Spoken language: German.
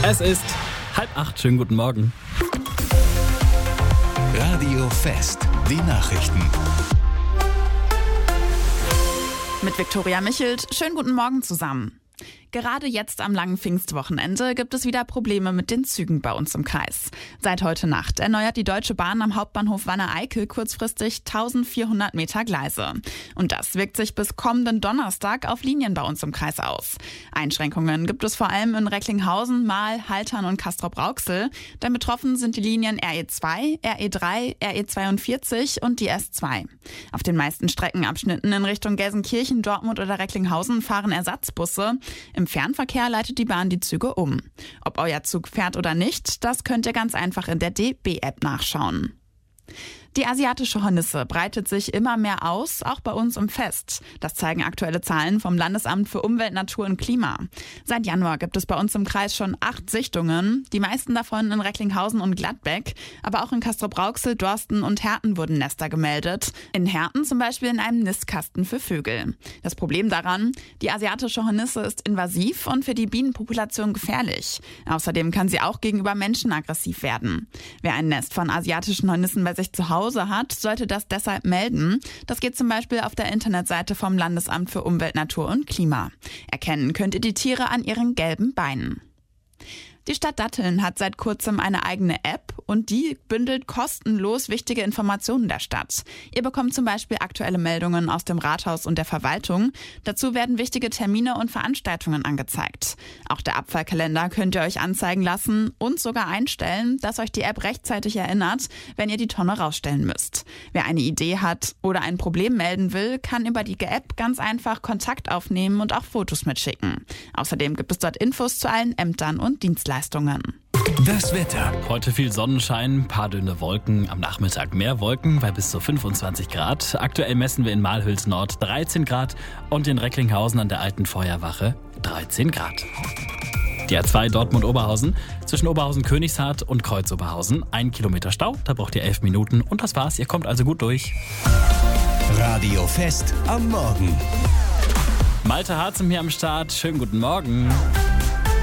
Es ist 7:30, schönen guten Morgen. Radio Fest, die Nachrichten. Mit Viktoria Michelt, schönen guten Morgen zusammen. Gerade jetzt am langen Pfingstwochenende gibt es wieder Probleme mit den Zügen bei uns im Kreis. Seit heute Nacht erneuert die Deutsche Bahn am Hauptbahnhof Wanne-Eickel kurzfristig 1400 Meter Gleise. Und das wirkt sich bis kommenden Donnerstag auf Linien bei uns im Kreis aus. Einschränkungen gibt es vor allem in Recklinghausen, Mahl, Haltern und Castrop-Rauxel. Denn betroffen sind die Linien RE2, RE3, RE42 und die S2. Auf den meisten Streckenabschnitten in Richtung Gelsenkirchen, Dortmund oder Recklinghausen fahren Ersatzbusse. Im Fernverkehr leitet die Bahn die Züge um. Ob euer Zug fährt oder nicht, das könnt ihr ganz einfach in der DB-App nachschauen. Die asiatische Hornisse breitet sich immer mehr aus, auch bei uns im Fest. Das zeigen aktuelle Zahlen vom Landesamt für Umwelt, Natur und Klima. Seit Januar gibt es bei uns im Kreis schon 8 Sichtungen, die meisten davon in Recklinghausen und Gladbeck. Aber auch in Castrop-Rauxel, Dorsten und Herten wurden Nester gemeldet. In Herten zum Beispiel in einem Nistkasten für Vögel. Das Problem daran, die asiatische Hornisse ist invasiv und für die Bienenpopulation gefährlich. Außerdem kann sie auch gegenüber Menschen aggressiv werden. Wer ein Nest von asiatischen Hornissen bei sich zu Hause hat, sollte das deshalb melden. Das geht zum Beispiel auf der Internetseite vom Landesamt für Umwelt, Natur und Klima. Erkennen könnt ihr die Tiere an ihren gelben Beinen. Die Stadt Datteln hat seit kurzem eine eigene App und die bündelt kostenlos wichtige Informationen der Stadt. Ihr bekommt zum Beispiel aktuelle Meldungen aus dem Rathaus und der Verwaltung. Dazu werden wichtige Termine und Veranstaltungen angezeigt. Auch der Abfallkalender könnt ihr euch anzeigen lassen und sogar einstellen, dass euch die App rechtzeitig erinnert, wenn ihr die Tonne rausstellen müsst. Wer eine Idee hat oder ein Problem melden will, kann über die App ganz einfach Kontakt aufnehmen und auch Fotos mitschicken. Außerdem gibt es dort Infos zu allen Ämtern und Dienstleistungen. Das Wetter. Heute viel Sonnenschein, paar dünne Wolken, am Nachmittag mehr Wolken bei bis zu 25 Grad. Aktuell messen wir in Malhüls Nord 13 Grad und in Recklinghausen an der Alten Feuerwache 13 Grad. Die A2 Dortmund-Oberhausen, zwischen Oberhausen-Königshardt und Kreuz-Oberhausen, 1 Kilometer Stau, da braucht ihr 11 Minuten und das war's, ihr kommt also gut durch. Radio Fest am Morgen. Malte Harzem hier am Start, schönen guten Morgen.